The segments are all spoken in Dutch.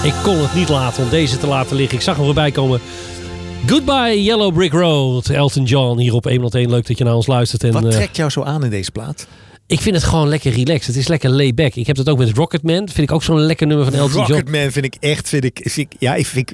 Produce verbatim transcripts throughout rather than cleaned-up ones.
Ik kon het niet laten om deze te laten liggen. Ik zag hem erbij komen. Goodbye Yellow Brick Road. Elton John hier op honderdéén. Leuk dat je naar ons luistert. En, Wat trekt jou zo aan in deze plaat? Ik vind het gewoon lekker relaxed. Het is lekker layback. Ik heb dat ook met Rocketman. Vind ik ook zo'n lekker nummer van Elton John. Rocketman vind ik echt... Vind ik, vind ik, ja, ik vind...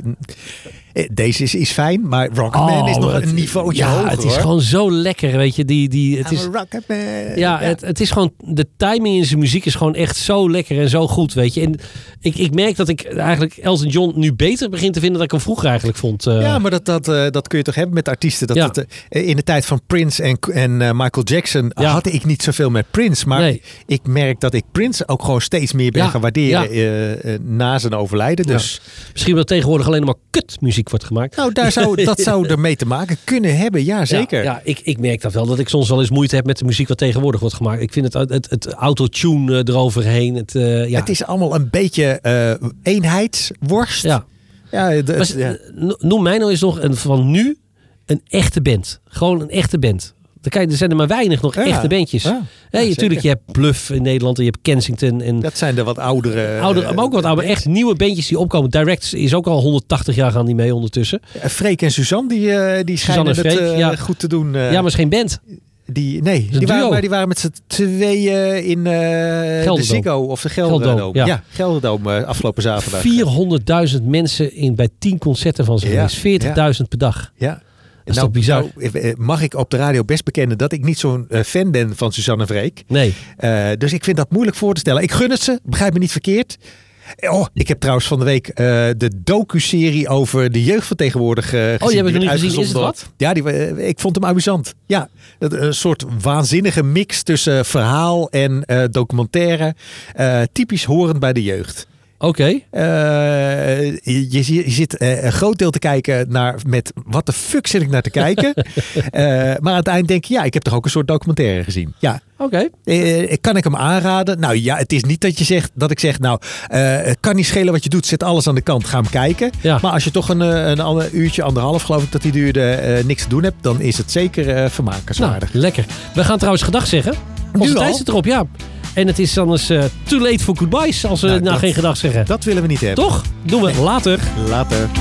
Deze is, is fijn, maar Rocketman oh, is nog het, een niveautje ja, hoger. Het is hoor. gewoon zo lekker, weet je. Die, die, het is, Rocketman. Ja, ja. Het, het is gewoon... De timing in zijn muziek is gewoon echt zo lekker en zo goed, weet je. En ik, ik merk dat ik eigenlijk Elton John nu beter begin te vinden dan ik hem vroeger eigenlijk vond. Uh, ja, maar dat, dat, uh, dat kun je toch hebben met artiesten. Dat ja. het, uh, in de tijd van Prince en, en uh, Michael Jackson ja. had ik niet zoveel met Prince. Maar nee. ik merk dat ik Prince ook gewoon steeds meer ben ja. gaan waarderen ja. uh, uh, na zijn overlijden. Dus. Ja. Misschien dat tegenwoordig alleen maar kutmuziek wordt gemaakt. Nou, daar zou, dat zou ermee te maken kunnen hebben. Ja, zeker. Ja, ja ik, ik merk dat wel. Dat ik soms wel eens moeite heb met de muziek wat tegenwoordig wordt gemaakt. Ik vind het, het, het autotune eroverheen. Het, uh, ja. het is allemaal een beetje uh, eenheidsworst. Ja. Ja, de, maar, ja. Noem mij nou eens nog een, van nu een echte band. Gewoon een echte band. Kijk, er zijn er maar weinig nog ja. echte bandjes. Ja, hey, ja, natuurlijk, je hebt Bluff in Nederland en je hebt Kensington. En dat zijn de wat oudere... oudere maar ook wat oude, echt nieuwe bandjes die opkomen. Direct is ook al honderdtachtig jaar gaan die mee ondertussen. Ja, Freek en Suzanne, die, uh, die schijnen Freek, het uh, ja. goed te doen. Uh, ja, maar is geen band. Die, nee, die waren, maar die waren met z'n tweeën in uh, de Ziggo of de Gelderdoom. Ja, ja Gelderdoom uh, afgelopen zaterdag. vierhonderdduizend mensen in, bij tien concerten van ze ja, geweest. veertigduizend ja. per dag. Ja. Dat is nou, toch bizar? Nou, mag ik op de radio best bekennen dat ik niet zo'n uh, fan ben van Suzanne Freek. Nee. Uh, dus ik vind dat moeilijk voor te stellen. Ik gun het ze, begrijp me niet verkeerd. Oh, ik heb trouwens van de week uh, de docu-serie over de jeugd van tegenwoordig uh, gezien. Oh, je hebt het nog niet gezien? Is het wat? Ja, die, uh, ik vond hem amusant. Ja, een soort waanzinnige mix tussen verhaal en uh, documentaire. Uh, typisch horend bij de jeugd. Oké. Okay. Uh, je, je, je zit uh, een groot deel te kijken naar met wat de fuck zit ik naar te kijken. uh, maar aan het eind denk je, ja, ik heb toch ook een soort documentaire gezien. Ja. Oké. Okay. Uh, kan ik hem aanraden? Nou ja, het is niet dat je zegt dat ik zeg, nou, uh, het kan niet schelen wat je doet, zet alles aan de kant, ga hem kijken. Ja. Maar als je toch een, een, een uurtje, anderhalf geloof ik dat die duurde, uh, niks te doen hebt, dan is het zeker uh, vermakenswaardig. Nou, lekker. We gaan trouwens gedag zeggen. Onze tijd zit erop, ja. En het is anders uh, too late for goodbyes als we nou, nou dat, geen gedag zeggen. Dat willen we niet hebben. Toch? Doen we. Nee. Later. Later.